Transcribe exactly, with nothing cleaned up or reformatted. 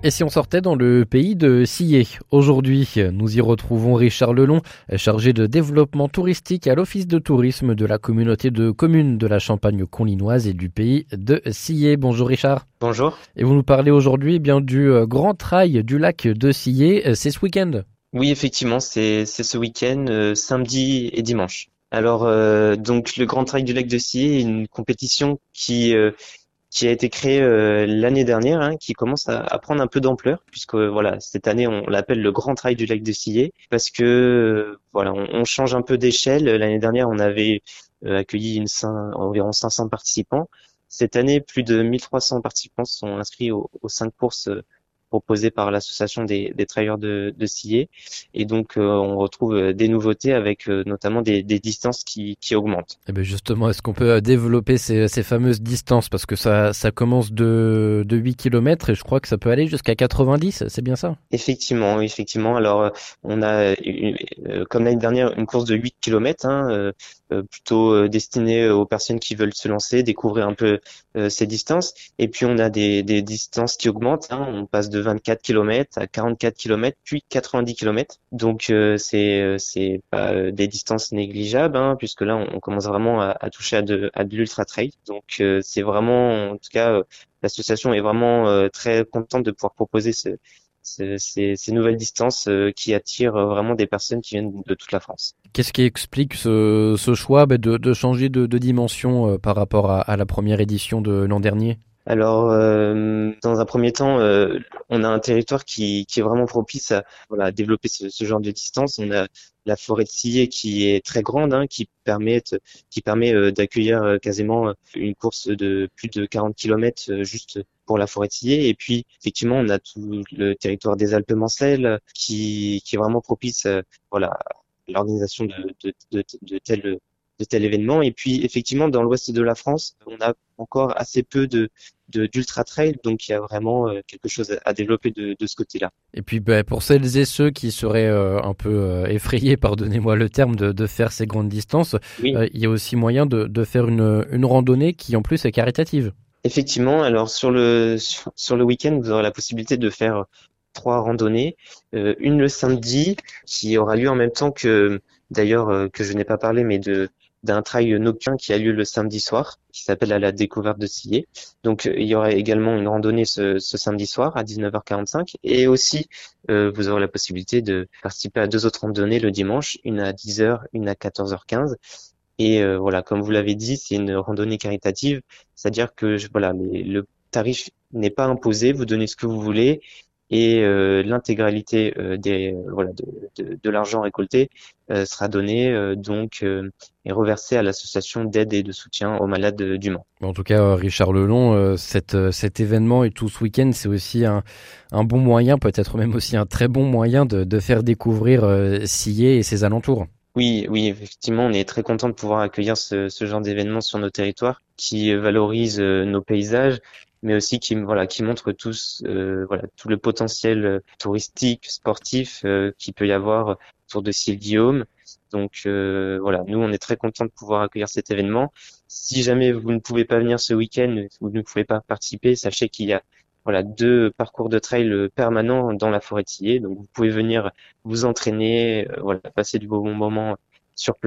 Et si on sortait dans le pays de Sillé? Aujourd'hui, nous y retrouvons Richard Lelon, chargé de développement touristique à l'Office de tourisme de la communauté de communes de la Champagne conlinoise et du pays de Sillé. Bonjour Richard. Bonjour. Et vous nous parlez aujourd'hui eh bien du Grand Trail du lac de Sillé. C'est ce week-end? Oui, effectivement, c'est c'est ce week-end, euh, samedi et dimanche. Alors, euh, donc le Grand Trail du lac de Sillé est une compétition qui euh, qui a été créée euh, l'année dernière, hein, qui commence à, à prendre un peu d'ampleur, puisque voilà, cette année on l'appelle le Grand Trail du lac de Sillé, parce que euh, voilà, on, on change un peu d'échelle. L'année dernière, on avait euh, accueilli une cin- environ cinq cents participants. Cette année, plus de mille trois cents participants sont inscrits aux, aux cinq courses euh, proposées par l'association des, des trailleurs de, de Sillé. Et donc, euh, on retrouve euh, des nouveautés avec euh, notamment des, des distances qui, qui augmentent. Eh bien justement, est-ce qu'on peut développer ces, ces fameuses distances? Parce que ça, ça commence de, de huit kilomètres et je crois que ça peut aller jusqu'à quatre-vingt-dix, c'est bien ça? Effectivement, oui, effectivement. Alors, euh, on a, une- euh, comme l'année dernière, une course de huit kilomètres, hein, euh, euh, plutôt euh, destinée aux personnes qui veulent se lancer, découvrir un peu euh, ces distances. Et puis, on a des, des distances qui augmentent, hein. On passe de vingt-quatre kilomètres à quarante-quatre kilomètres, puis quatre-vingt-dix kilomètres. Donc, euh, c'est euh, c'est pas euh, des distances négligeables, hein, puisque là, on, on commence vraiment à, à toucher à de, à de l'ultra trail. Donc, euh, c'est vraiment, en tout cas, euh, l'association est vraiment euh, très contente de pouvoir proposer ce c'est- ces, ces nouvelles distances euh, qui attirent euh, vraiment des personnes qui viennent de toute la France. Qu'est-ce qui explique ce, ce choix bah, de, de changer de, de dimension euh, par rapport à, à la première édition de l'an dernier? Alors, euh, dans un premier temps, euh, on a un territoire qui, qui est vraiment propice à, voilà, à développer ce, ce genre de distance. On a la forêt de Sillé qui est très grande, hein, qui permet, qui permet euh, d'accueillir euh, quasiment euh, une course de plus de quarante kilomètres euh, juste pour la forêt de Sillé. Et puis, effectivement, on a tout le territoire des Alpes-Mancelles qui, qui est vraiment propice, euh, voilà, à l'organisation de, de, de, de tels de tel événement. Et puis, effectivement, dans l'ouest de la France, on a encore assez peu de de d'ultra trail, donc il y a vraiment euh, quelque chose à, à développer de, de ce côté-là. Et puis bah, pour celles et ceux qui seraient euh, un peu euh, effrayés, pardonnez-moi le terme, de, de faire ces grandes distances, Oui, euh, il y a aussi moyen de, de faire une, une randonnée qui en plus est caritative. effectivement. Alors sur le sur, sur le week-end, vous aurez la possibilité de faire trois randonnées. Euh, une le samedi, qui aura lieu en même temps que, d'ailleurs, euh, que je n'ai pas parlé, mais de d'un trail nocturne qui a lieu le samedi soir, qui s'appelle à la découverte de Sillé. Donc euh, il y aura également une randonnée ce, ce samedi soir à dix-neuf heures quarante-cinq, et aussi euh, vous aurez la possibilité de participer à deux autres randonnées le dimanche, une à dix heures, une à quatorze heures quinze. Et euh, voilà, comme vous l'avez dit, c'est une randonnée caritative, c'est-à-dire que je- voilà, les- le tarif n'est pas imposé, vous donnez ce que vous voulez, et euh, l'intégralité euh, des euh, voilà de, de, de l'argent récolté euh, sera donné euh, donc euh, et reversé à l'association d'aide et de soutien aux malades euh, du Mans. En tout cas, euh, Richard Lelon, euh, cet, euh, cet événement et tout ce week-end, c'est aussi un, un bon moyen, peut-être même aussi un très bon moyen de, de faire découvrir euh, Sillé et ses alentours. Oui, oui, effectivement, on est très content de pouvoir accueillir ce, ce genre d'événements sur nos territoires qui euh, valorisent euh, nos paysages, mais aussi qui, voilà, qui montrent tous, euh, voilà, tout le potentiel euh, touristique, sportif euh, qu'il peut y avoir autour de Sille-Guillaume. Donc euh, voilà, nous, on est très content de pouvoir accueillir cet événement. Si jamais vous ne pouvez pas venir ce week-end, vous ne pouvez pas participer, sachez qu'il y a voilà deux parcours de trail permanents dans la forêt de Sillé. Donc vous pouvez venir vous entraîner, euh, voilà, passer du bon moment sur place.